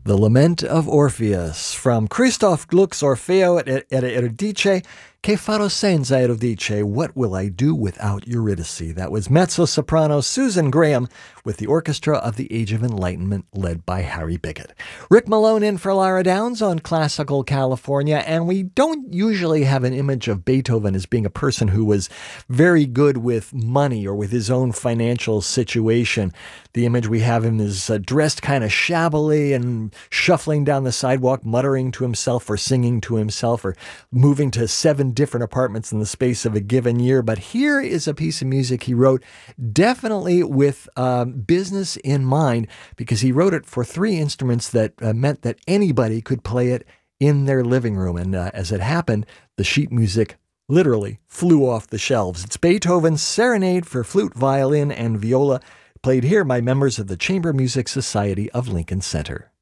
The Lament of Orpheus from Christoph Gluck's Orfeo et Eurydice, Che farò senza Eurydice, What Will I Do Without Eurydice? That was mezzo-soprano Susan Graham with the Orchestra of the Age of Enlightenment led by Harry Biggett. Rick Malone in for Lara Downs on Classical California, and we don't usually have an image of Beethoven as being a person who was very good with money or with his own financial situation. The image we have him is dressed kind of shabbily and shuffling down the sidewalk, muttering to himself or singing to himself or moving to 7 different apartments in the space of a given year. But here is a piece of music he wrote definitely with business in mind, because he wrote it for 3 instruments that meant that anybody could play it in their living room. And as it happened, the sheet music literally flew off the shelves. It's Beethoven's Serenade for Flute, Violin, and Viola, played here by members of the Chamber Music Society of Lincoln Center.